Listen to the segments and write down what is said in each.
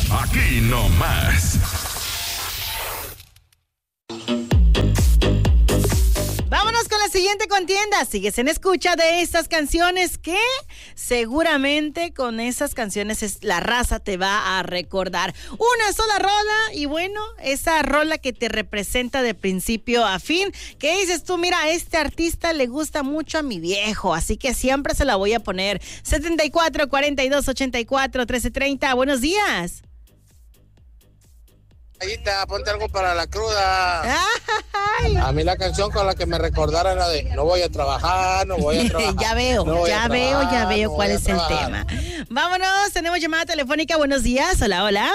Aquí nomás. Vámonos con la siguiente contienda. Sigues en escucha de estas canciones que seguramente con esas canciones la raza te va a recordar. Una sola rola y bueno, esa rola que te representa de principio a fin. ¿Qué dices tú? Mira, a este artista le gusta mucho a mi viejo, así que siempre se la voy a poner. 74 42 84 13 30. Buenos días. Ponte algo para la cruda. Ay. A mí la canción con la que me recordara era de no voy a trabajar, no voy a trabajar. Ya veo no cuál es el tema. Vámonos, tenemos llamada telefónica. Buenos días. Hola, hola.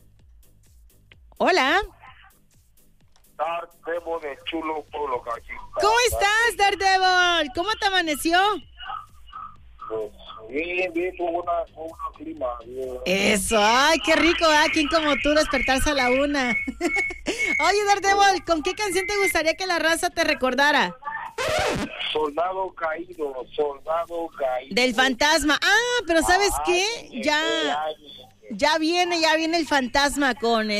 Hola. Daredevil de Chulo Pueblo, Cachita. ¿Cómo estás, Daredevil? ¿Cómo te amaneció? Pues bien, tuvo una clima. Bien. Eso, ay, qué rico, ¿Quién como tú despertarse a la 1? Oye, Daredevil, ¿con qué canción te gustaría que la raza te recordara? Soldado caído. Del fantasma. Ah, pero ¿sabes qué? Ya viene el fantasma con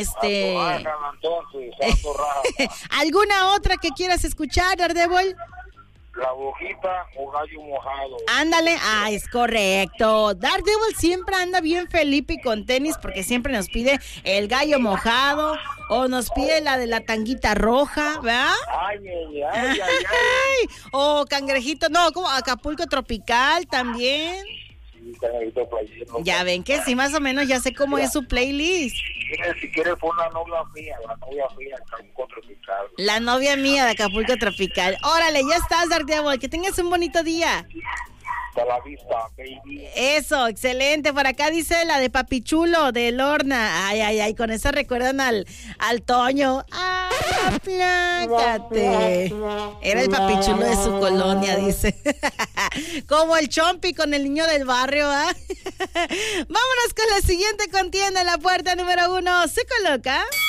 ¿Alguna otra que quieras escuchar, Daredevil? La Bojita o Gallo Mojado. Ándale, es correcto. Daredevil siempre anda bien Felipe y con tenis porque siempre nos pide el Gallo Mojado o nos pide la de la tanguita roja, ¿verdad? Ay. O cangrejito, no, como Acapulco Tropical también. Sí, cangrejito playero. Ya ven que sí, más o menos ya sé cómo es su playlist. Si quieres pon la novia mía de Acapulco Tropical. La novia mía de Acapulco Tropical. Órale, ya estás, Daredevil. Que tengas un bonito día. Hasta la vista, baby. Eso, excelente. Por acá dice la de Papichulo de Lorna. Ay, con esa recuerdan al Toño. Aplácate. Era el Papichulo de su colonia, dice. Como el Chompi con el niño del barrio, Vámonos con la siguiente contienda. La puerta número 1 se coloca.